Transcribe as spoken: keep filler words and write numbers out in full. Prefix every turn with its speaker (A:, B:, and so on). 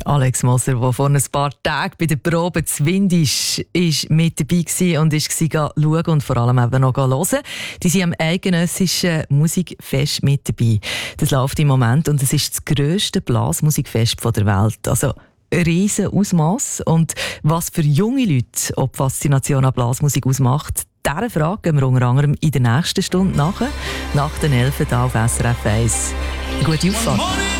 A: Alex Moser, der vor ein paar Tagen bei der Probe zu Windisch ist mit dabei war und ist schauen und vor allem eben noch hören. Die sind am eidgenössischen Musikfest mit dabei. Das läuft im Moment und es ist das grösste Blasmusikfest der Welt. Also ein riesen Ausmaß. Und was für junge Leute ob Faszination an Blasmusik ausmacht, dieser Frage gehen wir unter anderem in der nächsten Stunde nach. Nach den elf auf S R F eins. Gute Auffahrt.